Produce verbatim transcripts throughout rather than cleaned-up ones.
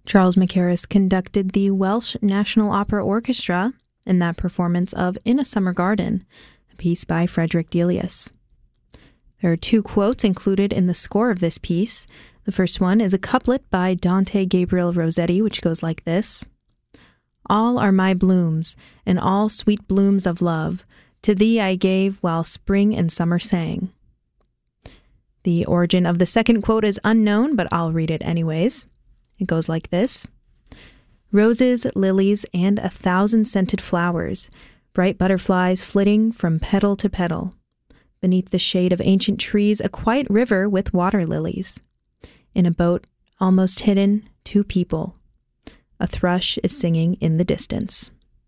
Charles Mackerras conducted the Welsh National Opera Orchestra in that performance of In a Summer Garden, a piece by Frederick Delius. There are two quotes included in the score of this piece. The first one is a couplet by Dante Gabriel Rossetti, which goes like this: "All are my blooms, and all sweet blooms of love, to thee I gave while spring and summer sang." The origin of the second quote is unknown, but I'll read it anyways. It goes like this: "Roses, lilies, and a thousand scented flowers, bright butterflies flitting from petal to petal. Beneath the shade of ancient trees, a quiet river with water lilies. In a boat, almost hidden, two people. A thrush is singing in the distance."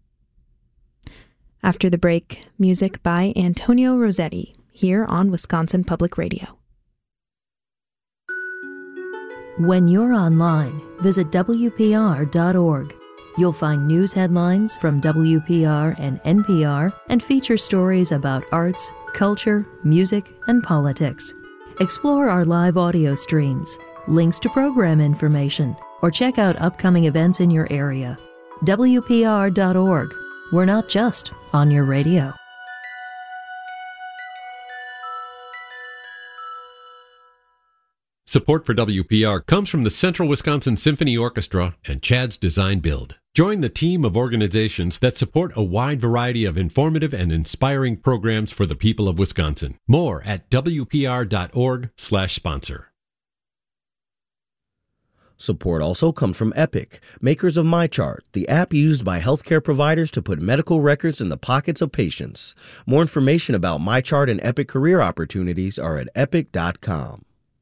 After the break, music by Antonio Rossetti, here on Wisconsin Public Radio. When you're online, visit W P R dot org. You'll find news headlines from W P R and N P R and feature stories about arts, culture, music, and politics. Explore our live audio streams, links to program information, or check out upcoming events in your area. W P R dot org. We're not just on your radio. Support for W P R comes from the Central Wisconsin Symphony Orchestra and Chad's Design Build. Join the team of organizations that support a wide variety of informative and inspiring programs for the people of Wisconsin. More at W P R dot org slash sponsor. Support also comes from Epic, makers of MyChart, the app used by healthcare providers to put medical records in the pockets of patients. More information about MyChart and Epic career opportunities are at epic dot com.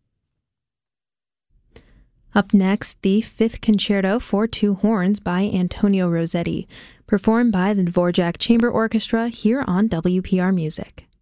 Up next, the Fifth Concerto for Two Horns by Antonio Rossetti, performed by the Dvorak Chamber Orchestra here on W P R Music.